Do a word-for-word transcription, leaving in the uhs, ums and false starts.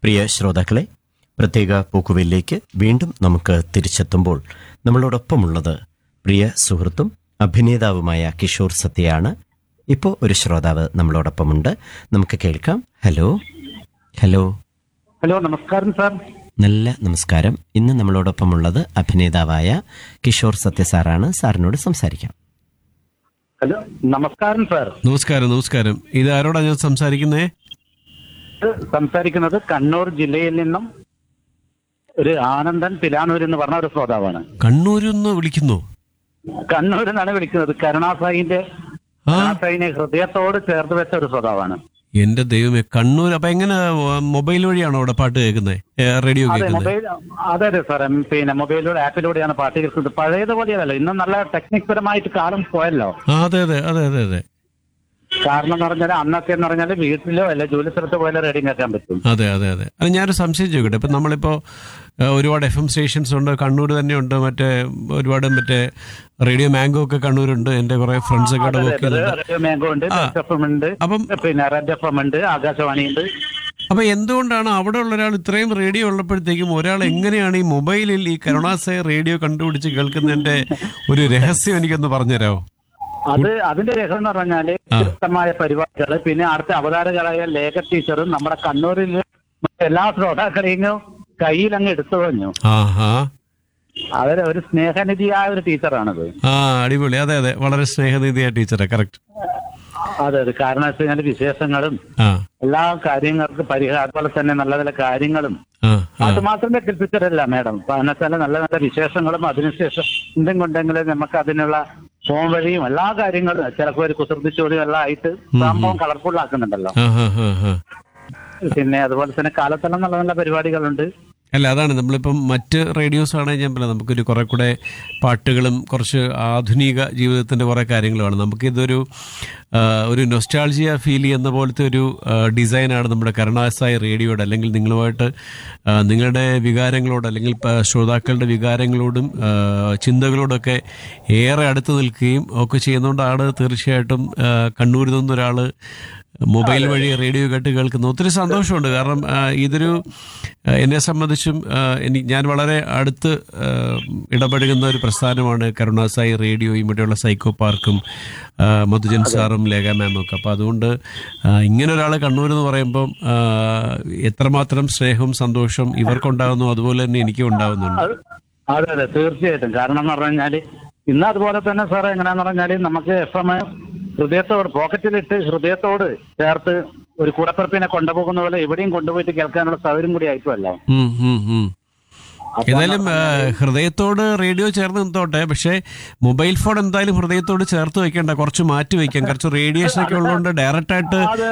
പ്രിയ ശ്രോതാക്കളെ, പ്രത്യേക പൂക്കുവയിലേക്ക് വീണ്ടും നമുക്ക് തിരിച്ചെത്തുമ്പോൾ നമ്മളോടൊപ്പമുള്ളത് പ്രിയ സുഹൃത്തും അഭിനേതാവുമായ കിഷോർ സത്യയാണ്. ഇപ്പോൾ ഒരു ശ്രോതാവ് നമ്മളോടൊപ്പമുണ്ട്, നമുക്ക് കേൾക്കാം. ഹലോ ഹലോ ഹലോ, നമസ്കാരം സാർ. നല്ല നമസ്കാരം. ഇന്ന് നമ്മളോടൊപ്പമുള്ളത് അഭിനേതാവായ കിഷോർ സത്യ സാറാണ്. സാറിനോട് സംസാരിക്കാം. ഹലോ, നമസ്കാരം സാർ. നമസ്കാരം നമസ്കാരം ഇത് ആരോടാ ഞാൻ സംസാരിക്കുന്നേ? ഇത് സംസാരിക്കുന്നത് കണ്ണൂർ ജില്ലയിൽ നിന്നും ഒരു ആനന്ദൻ പിലാനൂർ എന്ന് പറഞ്ഞ ഒരു ശ്രോതാവാണ്. കണ്ണൂരിൽ നിന്ന് വിളിക്കുന്നു? കണ്ണൂരിൽ നിന്നാണ് വിളിക്കുന്നത്. കരുണാസായിന്റെ ആ കരുണാസായിനെ ഹൃദയത്തോട് ചേർത്ത് വെച്ച ഒരു ശ്രോതാവാണ്. എന്റെ ദൈവമേ, കണ്ണൂർ. അപ്പൊ എങ്ങനെ മൊബൈൽ വഴിയാണോ അവിടെ പാട്ട് കേൾക്കുന്നത്, റേഡിയോ അതെ, കേൾക്കുന്നത്? മൊബൈൽ അതെ അതെ സാർ. പിന്നെ മൊബൈലിലൂടെ ആപ്പിലൂടെയാണ് പാട്ട് കേൾക്കുന്നത്. പഴയതുപോലെയല്ലോ, ഇന്നും നല്ല ടെക്നിക് പരമായിട്ട് കാലം പോയല്ലോ. ആ അതെ അതെ അതെ അതെ അതെ കാരണം എന്ന് പറഞ്ഞാൽ അന്നൊക്കെ എന്ന് പറഞ്ഞാൽ വീട്ടിലോ അല്ല ജോലി സ്ഥലത്ത് പോയാലോ റേഡിയോ കേൾക്കാൻ പറ്റും. അതെ അതെ അതെ അത് ഞാനൊരു സംശയം ചോദിക്കട്ടെ. ഇപ്പം നമ്മളിപ്പോൾ ഒരുപാട് എഫ് എം സ്റ്റേഷൻസ് ഉണ്ട്, കണ്ണൂർ തന്നെയുണ്ട്, മറ്റേ ഒരുപാട് മറ്റേ റേഡിയോ മാംഗോ ഒക്കെ കണ്ണൂരുണ്ട്. എൻ്റെ കുറെ ഫ്രണ്ട്സ് ഒക്കെ അവിടെ വർക്ക് ചെയ്യുന്നുണ്ട്. റേഡിയോ മാംഗോ ഉണ്ട്, ബെസ്റ്റ് എഫ് എം ഉണ്ട്, അപ്പം പിന്നെ റെഡ് എഫ് എം ഉണ്ട്, ആകാശവാണി ഉണ്ട്. അപ്പൊ എന്തുകൊണ്ടാണ് അവിടെ ഉള്ള ഒരാൾ ഇത്രയും റേഡിയോ ഉള്ളപ്പോഴത്തേക്കും ഒരാൾ എങ്ങനെയാണ് ഈ മൊബൈലിൽ ഈ കരുണാസായ റേഡിയോ കണ്ടുപിടിച്ച് കേൾക്കുന്നതിന്റെ ഒരു രഹസ്യം എനിക്കൊന്ന് പറഞ്ഞുതരാമോ? അത് അതിന്റെ രഹസ്യം എന്ന് പറഞ്ഞാല് വ്യത്യസ്തമായ പരിപാടികള്, പിന്നെ അടുത്ത അവതാരകരായ ലേഖ ടീച്ചറും നമ്മുടെ കണ്ണൂരിൽ എല്ലാ ശ്രോതാക്കളെയും കയ്യിൽ അങ്ങ് എടുത്തു കഴിഞ്ഞു. ആഹാ, അവര് ഒരു സ്നേഹനിധിയായ ഒരു ടീച്ചറാണത്. ആ അടിപൊളി. അതെ അതെ, വളരെ സ്നേഹനിധിയായ ടീച്ചറെ. കറക്റ്റ്. അതെ അതെ. കാരണം വെച്ച് കഴിഞ്ഞാൽ വിശേഷങ്ങളും ആ എല്ലാ കാര്യങ്ങൾക്ക് പരിഹാരം, അതുപോലെ തന്നെ നല്ല നല്ല കാര്യങ്ങളും ആ ആ അത് മാത്രമേ കേൾപ്പിച്ചിട്ടില്ല മാഡം. എന്നുവെച്ചാൽ നല്ല നല്ല വിശേഷങ്ങളും അതിനുശേഷം എന്തും കൊണ്ടെങ്കിൽ നമുക്ക് അതിനുള്ള ഫോൺ വഴിയും എല്ലാ കാര്യങ്ങളും ചിലപ്പോൾ ഒരു കുസൃതിച്ചോടിയും എല്ലാം ആയിട്ട് സംഭവം കളർഫുൾ ആക്കുന്നുണ്ടല്ലോ. ആ ആ ആ ആ പിന്നെ അതുപോലെ തന്നെ കാലത്തെല്ലാം നല്ല നല്ല പരിപാടികളുണ്ട്. അല്ല, അതാണ് നമ്മളിപ്പം മറ്റ് റേഡിയോസ് ആണെങ്കിൽ ഞാൻ പറയാം, നമുക്കൊരു കുറെ കൂടെ പാട്ടുകളും കുറച്ച് ആധുനിക ജീവിതത്തിൻ്റെ കുറേ കാര്യങ്ങളുമാണ്. നമുക്കിതൊരു ആ, ഒരു നൊസ്റ്റാൾജിയ ഫീൽ ചെയ്യുന്ന പോലത്തെ ഒരു ഡിസൈനാണ് നമ്മുടെ കരുണാസായ റേഡിയോയുടെ. അല്ലെങ്കിൽ നിങ്ങളുമായിട്ട് ആ, നിങ്ങളുടെ വികാരങ്ങളോട് അല്ലെങ്കിൽ പ- ശ്രോതാക്കളുടെ വികാരങ്ങളോടും ആ, ചിന്തകളോടൊക്കെ ഏറെ അടുത്ത് നിൽക്കുകയും ഒക്കെ ചെയ്യുന്നതുകൊണ്ടാണ് തീർച്ചയായിട്ടും ആ, കണ്ണൂരിൽ നിന്നൊരാൾ മൊബൈൽ വഴി റേഡിയോ കേട്ട് കേൾക്കുന്നത്. ഒത്തിരി സന്തോഷമുണ്ട്. കാരണം ആ, ഇതൊരു ആ, എന്നെ സംബന്ധിച്ചും ആ, എനിക്ക് ഞാൻ വളരെ അടുത്ത് ആ, ഇടപഴകുന്ന ഒരു പ്രസ്ഥാനമാണ് കരുണാസായി റേഡിയോയും ഇവിടെയുള്ള സൈക്കോ പാർക്കും ആ, മധുജൻ സാറും ലേഖ മാമും ഒക്കെ. അപ്പോൾ അതുകൊണ്ട് ആ, ഇങ്ങനെ ഒരാൾ കണ്ണൂർ എന്ന് പറയുമ്പം ആ, എത്രമാത്രം സ്നേഹവും സന്തോഷം ഇവർക്കുണ്ടാകുന്നു അതുപോലെ തന്നെ എനിക്കും ഉണ്ടാകുന്നുണ്ട്. അത് അതെ അതെ, തീർച്ചയായിട്ടും. കാരണം എന്ന് പറഞ്ഞു കഴിഞ്ഞാല് ഇന്ന് അതുപോലെ തന്നെ സാറേ എങ്ങനെയാന്ന് പറഞ്ഞാല് നമുക്ക് എഫ് എം ഹൃദയത്തോട് പോക്കറ്റിലിട്ട് ഹൃദയത്തോട് ചേർത്ത് ഒരു കൂടപ്പിറപ്പിനെ കൊണ്ടുപോകുന്ന പോലെ എവിടെയും കൊണ്ടുപോയിട്ട് കേൾക്കാനുള്ള സൗകര്യം കൂടി ആയിട്ടുമല്ലോ. ഉം, ഉം, ഉം. ഏതായാലും ആ, ഹൃദയത്തോട് റേഡിയോ ചേർന്ന് നിന്നോട്ടെ, പക്ഷേ മൊബൈൽ ഫോൺ എന്തായാലും ഹൃദയത്തോട് ചേർത്ത് വെക്കേണ്ട, കുറച്ച് മാറ്റി വെക്കാം. കുറച്ച് റേഡിയേഷൻ ഒക്കെ ഉള്ളതുകൊണ്ട് ഡയറക്റ്റ് ആയിട്ട്